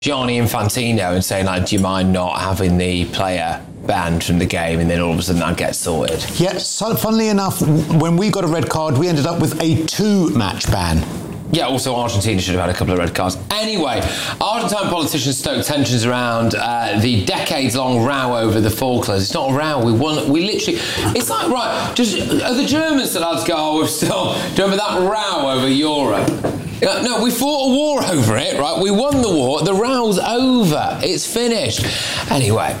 Gianni Infantino and saying, like, do you mind not having the player banned from the game, and then all of a sudden that gets sorted. Yeah, so funnily enough, when we got a red card, we ended up with a 2-match ban. Yeah, also Argentina should have had a couple of red cards. Anyway, Argentine politicians stoked tensions around the decades-long row over the Falklands. It's not a row, we literally... It's like, right, just the Germans that had to go, oh, we're still... Do you remember that row over Europe? No, we fought a war over it, right? We won the war. The row's over. It's finished. Anyway,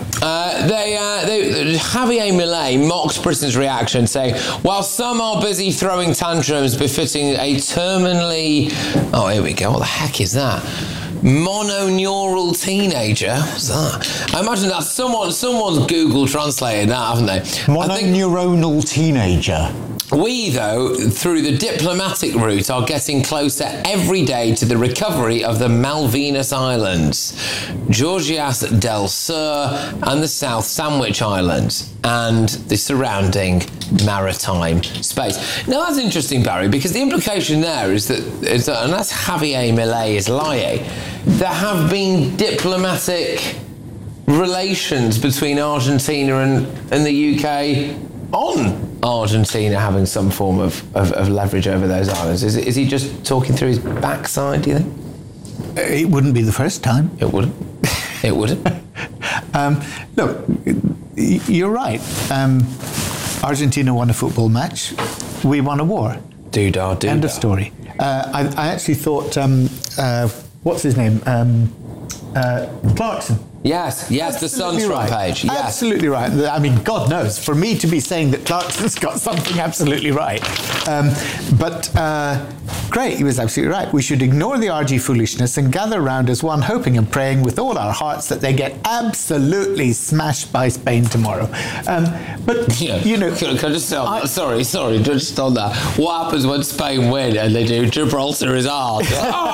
Javier Milei mocked Britain's reaction, saying, while some are busy throwing tantrums befitting a terminally... Oh, here we go. What the heck is that? Mononeural teenager. What's that? I imagine that someone's Google translated that, haven't they? Mononeuronal teenager. We, though, through the diplomatic route, are getting closer every day to the recovery of the Malvinas Islands, Georgias del Sur, and the South Sandwich Islands, and the surrounding maritime space. Now, that's interesting, Barry, because the implication there is that unless Javier Milei is lying, there have been diplomatic relations between Argentina and the UK on Argentina having some form of leverage over those islands. Is he just talking through his backside, do you think? It wouldn't be the first time. It wouldn't. It wouldn't. Look, you're right. Argentina won a football match. We won a war. Do-da. End of story. I actually thought, what's his name? Clarkson. Yes, the Sun's front page. Yes. Absolutely right. I mean, God knows, for me to be saying that Clarkson's got something absolutely right. But great, he was absolutely right. We should ignore the RG foolishness and gather around as one, hoping and praying with all our hearts that they get absolutely smashed by Spain tomorrow. But, you know... Can I just say, sorry, just on that. What happens when Spain win and they do Gibraltar is ours?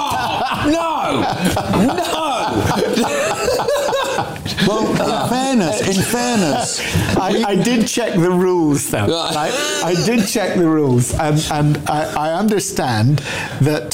Oh, no! Well, in fairness, I did check the rules, though. Right? I did check the rules, and I understand that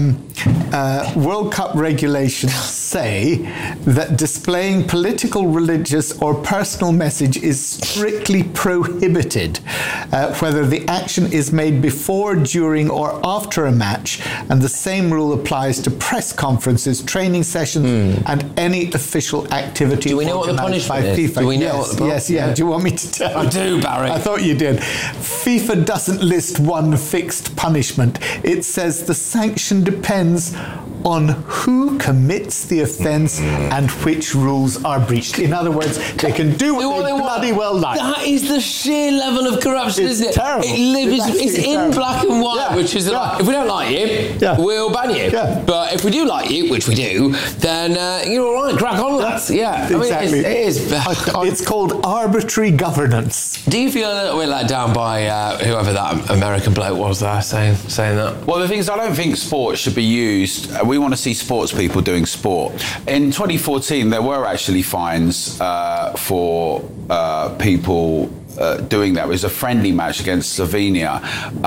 World Cup regulations say that displaying political, religious, or personal message is strictly prohibited, whether the action is made before, during, or after a match, and the same rule applies to press conferences, training sessions, and any official activity. Do we know what the punishment is? FIFA. Do we know what the Yes. Do you want me to tell you? I do, Barry. I thought you did. FIFA doesn't list one fixed punishment. It says the sanction depends on who commits the offence and which rules are breached. In other words, they can do what they bloody well like. That is the sheer level of corruption, isn't it? Terrible. It's in black and white, which is like, if we don't like you, we'll ban you. Yeah. But if we do like you, which we do, then you're all right, crack on, lads. Yeah, exactly. It is. It's called arbitrary governance. Do you feel a little bit let down by whoever that American bloke was there saying that? Well, the thing is, I don't think sport should be used. We want to see sports people doing sport. In 2014, there were actually fines for people doing that. It was a friendly match against Slovenia,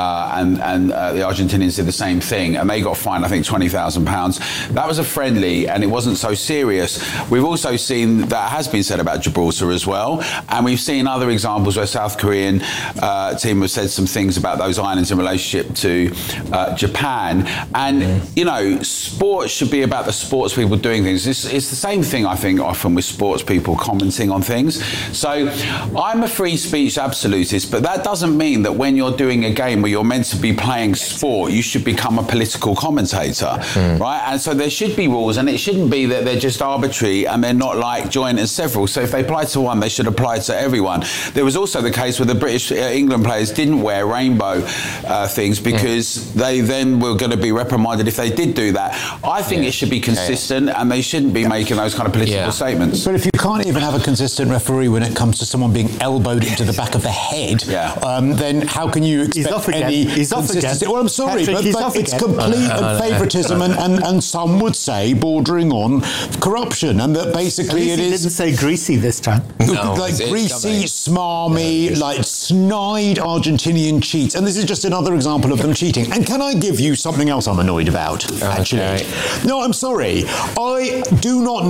and the Argentinians did the same thing, and they got fined, I think, £20,000. That was a friendly, and it wasn't so serious. We've also seen that has been said about Gibraltar as well, and we've seen other examples where South Korean team have said some things about those islands in relationship to Japan. And you know, sports should be about the sports people doing things. It's the same thing, I think, often with sports people commenting on things. So I'm a free speech absolutist, but that doesn't mean that when you're doing a game where you're meant to be playing sport, you should become a political commentator, right? And so there should be rules, and it shouldn't be that they're just arbitrary and they're not like joint and several. So if they apply to one, they should apply to everyone. There was also the case where the British England players didn't wear rainbow things because they then were going to be reprimanded if they did do that. I think it should be consistent, and they shouldn't be making those kind of political statements. But if you can't even have a consistent referee when it comes to someone being elbowed into the back of the head, Yeah. then how can you expect off again. any He's off consistency? again. Well, I'm sorry, Patrick, he's off but it's again. complete favouritism and some would say bordering on corruption, and that At basically least it he is didn't say greasy this time. No, like it's greasy, coming. smarmy, like snide Argentinian cheats. And this is just another example of them cheating. And can I give you something else I'm annoyed about, actually? Okay. No, I'm sorry. I do not